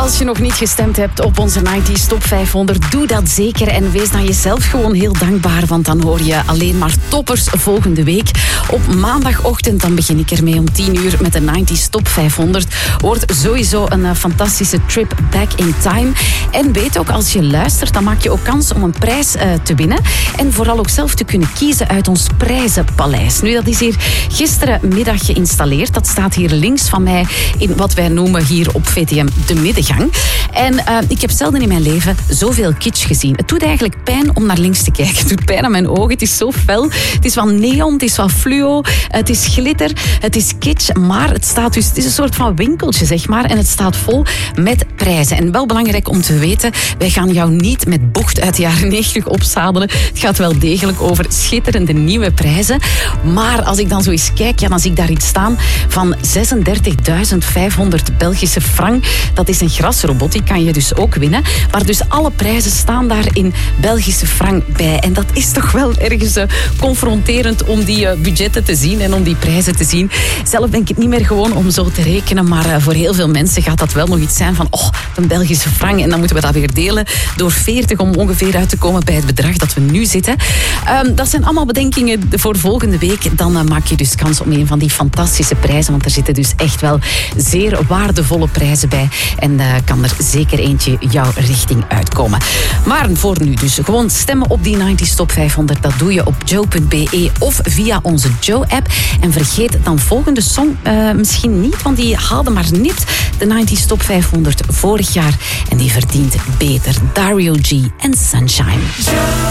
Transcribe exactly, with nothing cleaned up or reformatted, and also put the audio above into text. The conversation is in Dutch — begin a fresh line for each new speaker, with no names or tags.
Als je nog niet gestemd hebt op onze negentig Top vijfhonderd, doe dat zeker. En wees dan jezelf gewoon heel dankbaar, want dan hoor je alleen maar toppers volgende week. Op maandagochtend, dan begin ik ermee om tien uur met de negentig Top vijfhonderd. Wordt sowieso een uh, fantastische trip back in time. En weet ook, als je luistert, dan maak je ook kans om een prijs uh, te winnen. En vooral ook zelf te kunnen kiezen uit ons prijzenpaleis. Nu, dat is hier gisterenmiddag geïnstalleerd. Dat staat hier links van mij in wat wij noemen hier op V T M de middengang. En uh, ik heb zelden in mijn leven zoveel kitsch gezien. Het doet eigenlijk pijn om naar links te kijken. Het doet pijn aan mijn ogen. Het is zo fel. Het is van neon, het is van fluo, het is glitter, het is kitsch. Maar het staat dus, het is een soort van winkeltje, zeg maar. En het staat vol met prijzen. En wel belangrijk om te weten, wij gaan jou niet met bocht uit de jaren negentig opzadelen. Het gaat wel degelijk over schitterende nieuwe prijzen. Maar als ik dan zo eens kijk, ja, dan zie ik daar iets staan van zesendertigduizend vijfhonderd Belgische frank. Dat is een grasrobot, die kan je dus ook winnen. Maar dus alle prijzen staan daar in Belgische frank bij. En dat is toch wel ergens uh, confronterend om die uh, budgetten te zien en om die prijzen te zien. Zelf denk ik het niet meer gewoon om zo te rekenen, maar uh, voor heel veel mensen gaat dat wel nog iets zijn van oh, een Belgische frank. En dan moeten we dat weer delen door veertig om ongeveer uit te komen bij het bedrag dat we nu zitten. Um, dat zijn allemaal bedenkingen voor volgende week. Dan uh, maak je dus kans op een van die fantastische prijzen, want er zitten dus echt wel zeer waardevolle prijzen bij. En uh, kan er zeker eentje jouw richting uitkomen. Maar voor nu dus gewoon stemmen op die negentig Top vijfhonderd. Dat doe je op joe punt b e of via onze Joe-app. En vergeet dan volgende song uh, misschien niet, want die haalde maar net de negentig Top vijfhonderd vorig jaar. En die verdient beter. Dario G en Sunshine.